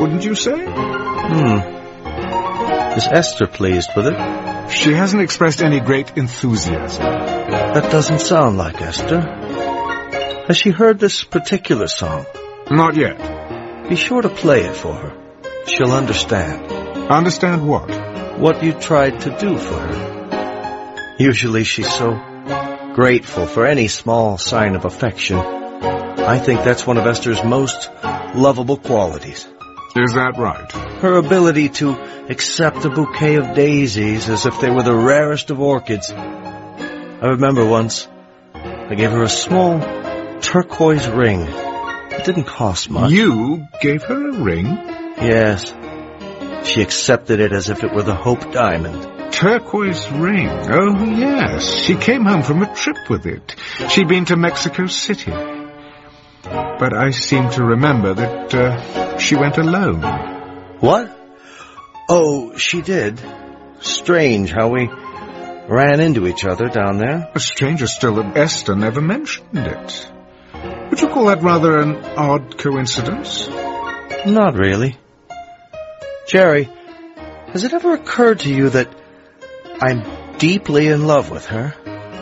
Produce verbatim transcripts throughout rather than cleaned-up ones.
wouldn't you say? Hmm. Is Esther pleased with it? She hasn't expressed any great enthusiasm. That doesn't sound like Esther. Has she heard this particular song? Not yet. Be sure to play it for her. She'll understand. Understand what? What you tried to do for her. Usually she's so grateful for any small sign of affection. I think that's one of Esther's most lovable qualities. Is that right? Her ability to accept a bouquet of daisies as if they were the rarest of orchids. I remember once I gave her a small turquoise ring. It didn't cost much. You gave her a ring? Yes. She accepted it as if it were the Hope Diamond. Turquoise ring? Oh, yes. She came home from a trip with it. She'd been to Mexico City. But I seem to remember that uh, she went alone. What? Oh, she did. Strange how we ran into each other down there. A stranger still that Esther never mentioned it. Would you call that rather an odd coincidence? Not really. Jerry, has it ever occurred to you that I'm deeply in love with her?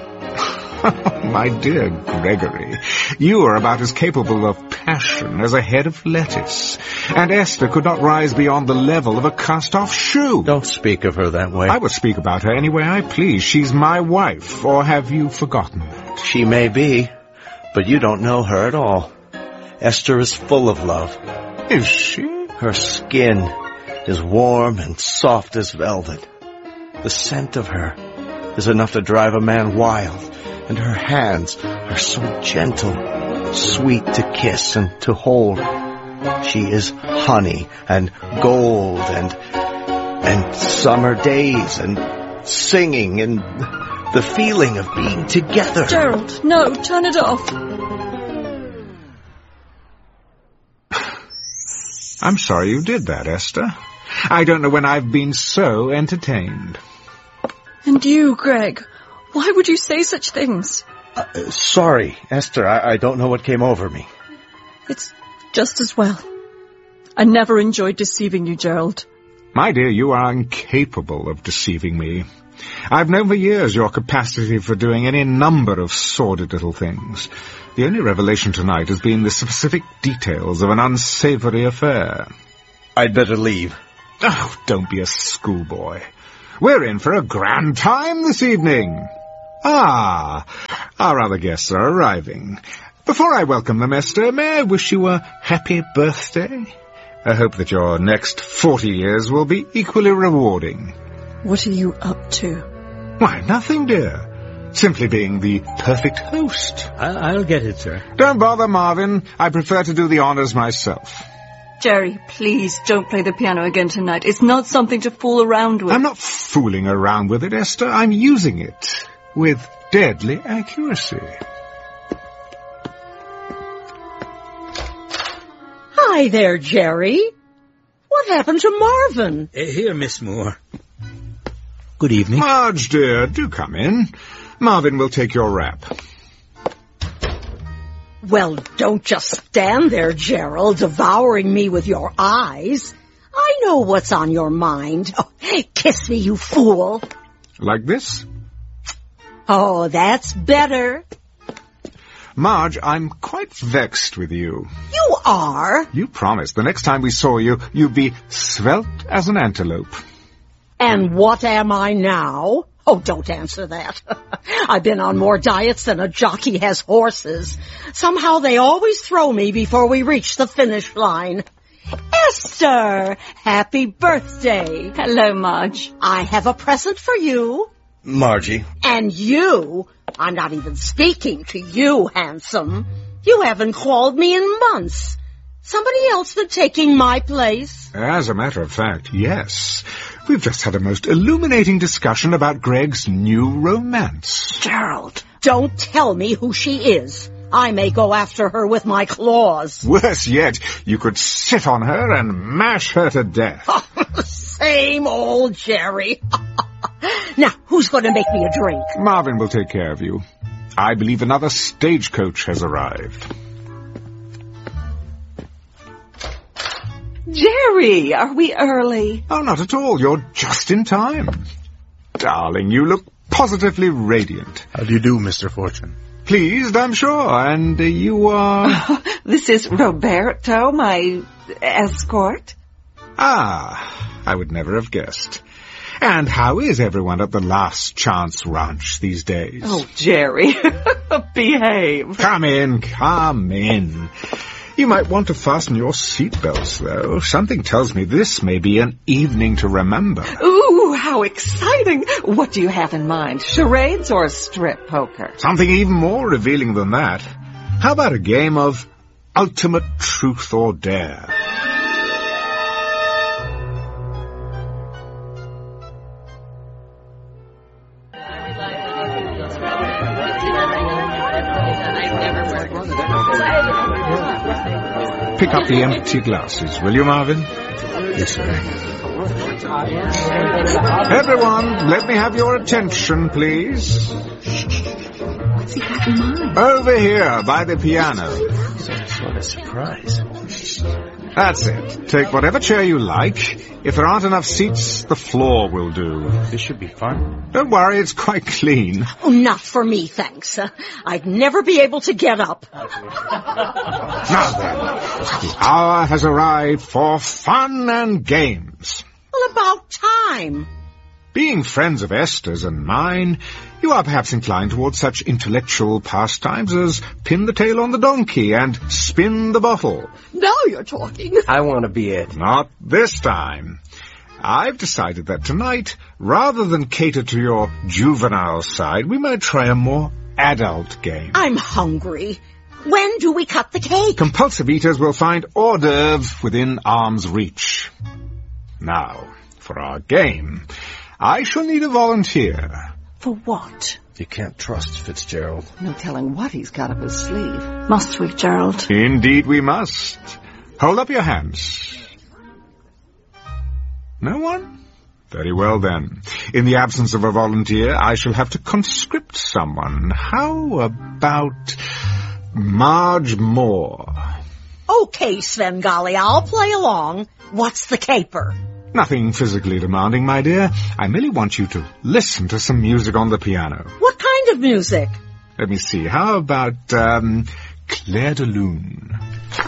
My dear Gregory, you are about as capable of passion as a head of lettuce, and Esther could not rise beyond the level of a cast-off shoe. Don't speak of her that way. I would speak about her any way I please. She's my wife, or have you forgotten that? She may be, but you don't know her at all. Esther is full of love. Is she? Her skin is warm and soft as velvet. The scent of her is enough to drive a man wild, and her hands are so gentle, sweet to kiss and to hold. She is honey and gold and and summer days and singing and the feeling of being together. Gerald, no, turn it off. I'm sorry you did that, Esther. I don't know when I've been so entertained. And you, Greg, why would you say such things? Uh, sorry, Esther, I, I don't know what came over me. It's just as well. I never enjoyed deceiving you, Gerald. My dear, you are incapable of deceiving me. I've known for years your capacity for doing any number of sordid little things. The only revelation tonight has been the specific details of an unsavory affair. I'd better leave. Oh, don't be a schoolboy. We're in for a grand time this evening. Ah, our other guests are arriving. Before I welcome them, Esther, may I wish you a happy birthday? I hope that your next forty years will be equally rewarding. What are you up to? Why, nothing, dear. Simply being the perfect host. I'll get it, sir. Don't bother, Marvin. I prefer to do the honors myself. Jerry, please don't play the piano again tonight. It's not something to fool around with. I'm not fooling around with it, Esther. I'm using it with deadly accuracy. Hi there, Jerry. What happened to Marvin? Uh, here, Miss Moore. Good evening. Marge, dear, do come in. Marvin will take your wrap. Well, don't just stand there, Gerald, devouring me with your eyes. I know what's on your mind. Oh, kiss me, you fool. Like this? Oh, that's better. Marge, I'm quite vexed with you. You are? You promised the next time we saw you, you'd be svelte as an antelope. And what am I now? Oh, don't answer that. I've been on more diets than a jockey has horses. Somehow they always throw me before we reach the finish line. Esther, happy birthday. Hello, Marge. I have a present for you. Margie. And you, I'm not even speaking to you, handsome. You haven't called me in months. Somebody else been taking my place? As a matter of fact, yes. We've just had a most illuminating discussion about Greg's new romance. Gerald, don't tell me who she is. I may go after her with my claws. Worse yet, you could sit on her and mash her to death. Same old Jerry. Now, who's going to make me a drink? Marvin will take care of you. I believe another stagecoach has arrived. Jerry, are we early? Oh, not at all. You're just in time. Darling, you look positively radiant. How do you do, Mister Fortune? Pleased, I'm sure. And uh, you are... Oh, this is Roberto, my escort. Ah, I would never have guessed. And how is everyone at the Last Chance Ranch these days? Oh, Jerry, behave. Come in, come in. You might want to fasten your seatbelts, though. Something tells me this may be an evening to remember. Ooh, how exciting. What do you have in mind, charades or strip poker? Something even more revealing than that. How about a game of Ultimate Truth or Dare? Pick up the empty glasses, will you, Marvin? Yes, sir. Everyone, let me have your attention, please. What's he got in mind? Over here, by the piano. What a surprise. That's it. Take whatever chair you like. If there aren't enough seats, the floor will do. This should be fun. Don't worry, it's quite clean. Oh, not for me, thanks. Uh, I'd never be able to get up. Now then, the hour has arrived for fun and games. Well, about time. Being friends of Esther's and mine, you are perhaps inclined towards such intellectual pastimes as pin the tail on the donkey and spin the bottle. Now you're talking. I want to be it. Not this time. I've decided that tonight, rather than cater to your juvenile side, we might try a more adult game. I'm hungry. When do we cut the cake? Compulsive eaters will find hors d'oeuvres within arm's reach. Now, for our game, I shall need a volunteer. For what? You can't trust Fitzgerald. No telling what he's got up his sleeve. Must we, Gerald? Indeed we must. Hold up your hands. No one? Very well, then. In the absence of a volunteer, I shall have to conscript someone. How about Marge Moore? Okay, Svengali, I'll play along. What's the caper? Nothing physically demanding, my dear. I merely want you to listen to some music on the piano. What kind of music? Let me see. How about, um, Claire de Lune?